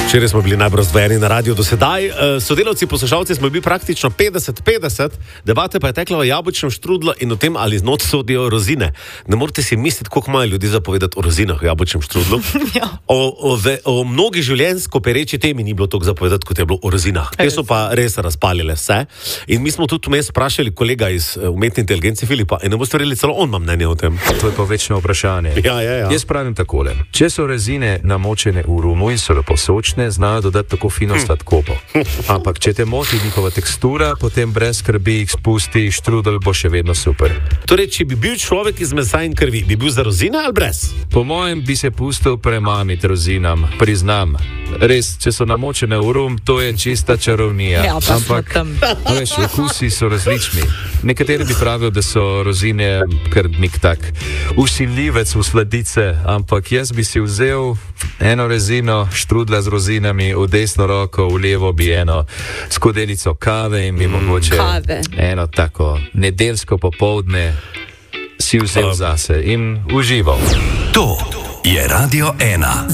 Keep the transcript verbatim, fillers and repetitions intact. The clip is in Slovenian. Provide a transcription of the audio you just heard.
Včeraj smo bili najbolj razdvojeni na radiju do sedaj. Sodelavci, poslušalci smo bili praktično petdeset petdeset, debate pa je tekla o jabolčnem štrudlu in o tem, ali znot sodijo rozine. Ne morete si misliti, koliko imajo ljudi zapovedati o rozinah v jabolčnem štrudlu. Ja. O, o, ve, o mnogi življenjsko pereči temi ni bilo toliko zapovedati, kot je bilo o rozinah. Te so pa res razpalile vse. In mi smo tudi vmes vprašali kolega iz umetne inteligence Filipa in ne boste verjeli, celo on ima mnenje o tem. To je pa večno vprašanje. Ja, ja, ja. Jaz pravim takole. Če so rezine namočene v rumu in so lepo sočne, znajo dodati tako fino sladkobo. Ampak če te moti njihova tekstura, potem brez skrbi jih spusti, štrudel bo še vedno super. Torej, če bi bil človek iz mesa in krvi, bi bil za rozine ali brez? Po mojem bi se pustil premamiti rozinam, priznam. Res, če so namočene v rum, to je čista čarovnija. Ja, pa ampak, tam. veš, okusi so različni. Nekateri bi pravili, da so rozine kar nek tak usiljivec v sladice, ampak jaz bi si vzel eno rezino štrudla z rozinami v desno roko, v levo bi eno skodelico kave in bi mm, mogoče kave. eno tako nedeljsko popoldne si vzel um. zase in užival. To je Radio ena.